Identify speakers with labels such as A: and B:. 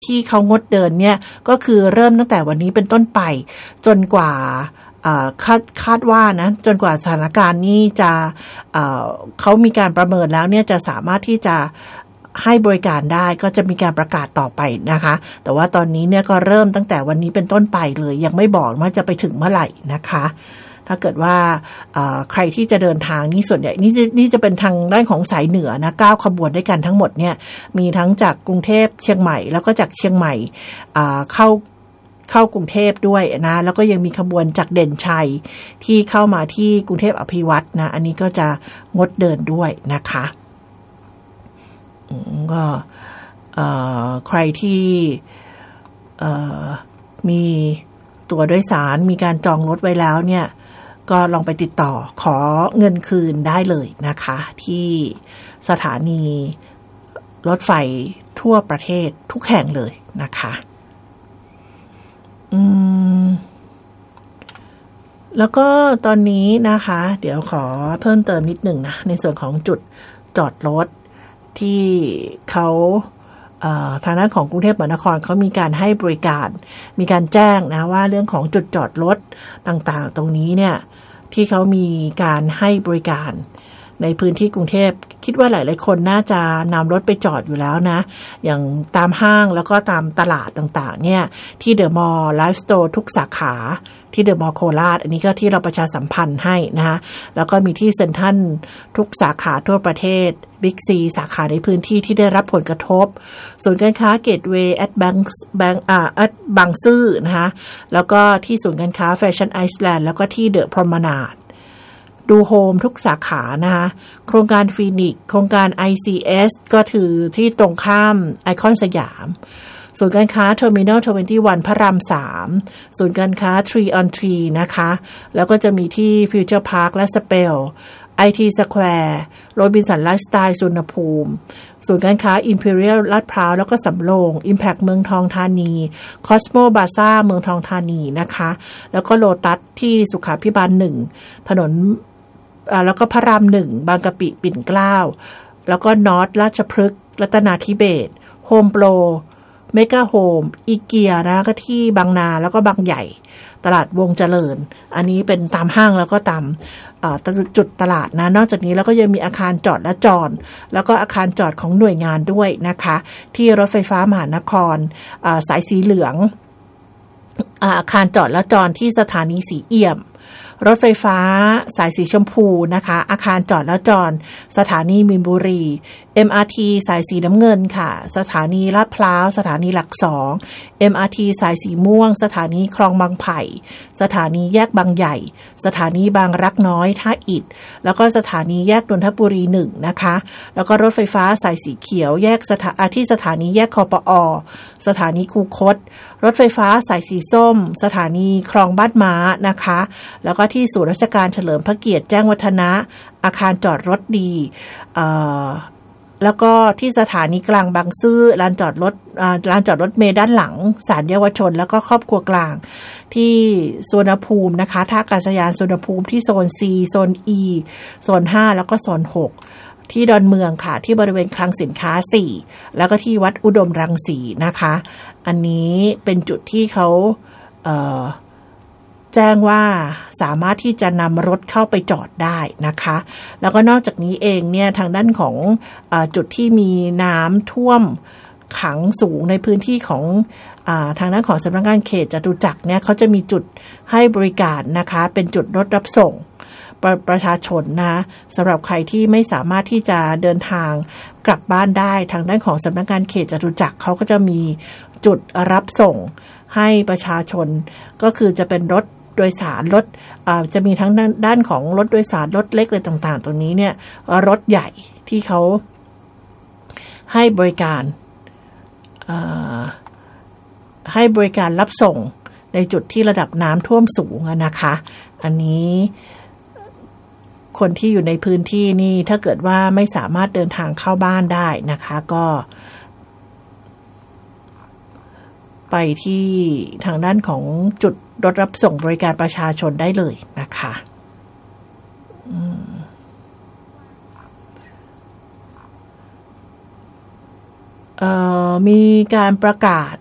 A: ที่เขางดเดินเนี่ยก็คือเริ่มตั้งแต่วันนี้เป็นต้นไปจนกว่าคาดว่านะจนกว่าสถานการณ์นี้จะเขามีการประเมินแล้วเนี่ยจะสามารถที่จะให้บริการได้ก็จะมีการประกาศต่อไปนะคะแต่ว่าตอนนี้เนี่ยก็เริ่มตั้งแต่วันนี้เป็นต้นไปเลยยังไม่บอกว่าจะไปถึงเมื่อไหร่นะคะถ้าเกิดว่าใครที่จะเดินทางนี่ส่วนใหญ่นี่จะเป็นทางด้านของสายเหนือนะ9ขบวนด้วยกันทั้งหมดเนี่ยมีทั้งจากกรุงเทพเชียงใหม่แล้วก็จากเชียงใหม่เข้ากรุงเทพด้วยนะแล้วก็ยังมีขบวนจากเด่นชัยที่เข้ามาที่กรุงเทพอภิวัตรนะอันนี้ก็จะงดเดินด้วยนะคะก็ใครที่มีตั๋วโดยสารมีการจองรถไว้แล้วเนี่ยก็ลองไปติดต่อขอเงินคืนได้เลยนะคะที่สถานีรถไฟทั่วประเทศทุกแห่งเลยนะคะแล้วก็ตอนนี้นะคะเดี๋ยวขอเพิ่มเติมนิดหนึ่งนะในส่วนของจุดจอดรถที่เขาทางด้านของกรุงเทพมหานครเขามีการให้บริการมีการแจ้งนะว่าเรื่องของจุดจอดรถต่างๆตรงนี้เนี่ยที่เขามีการให้บริการในพื้นที่กรุงเทพคิดว่าหลายๆคนน่าจะนำรถไปจอดอยู่แล้วนะอย่างตามห้างแล้วก็ตามตลาดต่างๆเนี่ยที่เดอะมอลล์ไลฟ์สโตร์ทุกสาขาที่เดอะมอลล์โคราชอันนี้ก็ที่เราประชาสัมพันธ์ให้นะคะแล้วก็มีที่เซ็นทรัลทุกสาขาทั่วประเทศบิ๊กซีสาขาในพื้นที่ที่ได้รับผลกระทบศูนย์การค้าเกตเวย์แอดบางซื่อนะคะแล้วก็ที่ศูนย์การค้าแฟชั่นไอซ์แลนด์แล้วก็ที่เดอะพรอมนาดดูโฮมทุกสาขานะคะโครงการฟีนิกซ์โครงการ ICS ก็ถือที่ตรงข้ามไอคอนสยามศูนย์การค้า Terminal 21 พระราม 3ศูนย์การค้า Tree on Tree นะคะแล้วก็จะมีที่ Future Park และ Spell IT Square โรบินสันไลฟ์สไตล์สุวรรณภูมิศูนย์การค้า Imperial ลาดพร้าวแล้วก็สำโรง Impact เมืองทองธานี Cosmo Plaza เมืองทองธานีนะคะแล้วก็โลตัสที่สุขาภิบาล1ถนนแล้วก็พระราม1บางกะปิปิ่นเกล้าแล้วก็นอร์ทราชพฤกษ์รัตนาธิเบศรโฮมโปรเมกาโฮมอีเกียนะก็ที่บางนาแล้วก็บางใหญ่ตลาดวงเจริญอันนี้เป็นตามห้างแล้วก็ตามจุดตลาดนะนอกจากนี้แล้วก็ยังมีอาคารจอดและจอดแล้วก็อาคารจอดของหน่วยงานด้วยนะคะที่รถไฟฟ้ามหานครสายสีเหลืองอาคารจอดและจอดที่สถานีสีเอี่ยมรถไฟฟ้าสายสีชมพูนะคะอาคารจอดและจอดสถานีมีนบุรี MRT สายสีน้ำเงินค่ะสถานีลาดพร้าวสถานีหลัก2 MRT สายสีม่วงสถานีคลองบางไผ่สถานีแยกบางใหญ่สถานีบางรักน้อยท่าอิฐแล้วก็สถานีแยกนนทบุรี1นะคะแล้วก็รถไฟฟ้าสายสีเขียวแยกที่สถานีแยกคปอ.สถานีคูคตรถไฟฟ้าสายสีส้มสถานีคลองบ้านม้านะคะแล้วก็ที่ศูนย์ราชการเฉลิมพระเกียรติแจ้งวัฒนะอาคารจอดรถดีแล้วก็ที่สถานีกลางบางซื่อลานจอดรถเมล์ด้านหลังศาลเยาวชนแล้วก็ครอบครัวกลางที่สุวรรณภูมินะคะท่าอากาศยานสุวรรณภูมิที่โซน C โซน E โซน 5 แล้วก็โซน 6ที่ดอนเมืองค่ะที่บริเวณคลังสินค้า4แล้วก็ที่วัดอุดมรังสีนะคะอันนี้เป็นจุดที่เขาแจ้งว่าสามารถที่จะนำรถเข้าไปจอดได้นะคะแล้วก็นอกจากนี้เองเนี่ยทางด้านของจุดที่มีน้ำท่วมขังสูงในพื้นที่ของทางด้านของสำนักงานเขตจตุจักรเนี่ยเขาจะมีจุดให้บริการนะคะเป็นจุดรถรับส่งประชาชนนะสำหรับใครที่ไม่สามารถที่จะเดินทางกลับบ้านได้ทางด้านของสำนักงานเขตจตุจักรเขาก็จะมีจุดรับส่งให้ประชาชนก็คือจะเป็นรถโดยสารรถจะมีทั้งด้านของรถโดยสารรถเล็กอะไรต่างๆตรงนี้เนี่ยรถใหญ่ที่เขาให้บริการรับส่งในจุดที่ระดับน้ำท่วมสูงนะคะอันนี้คนที่อยู่ในพื้นที่นี่ถ้าเกิดว่าไม่สามารถเดินทางเข้าบ้านได้นะคะก็ไปที่ทางด้านของจุดรถรับส่งบริการประชาชนได้เลยนะคะมีการประกาศ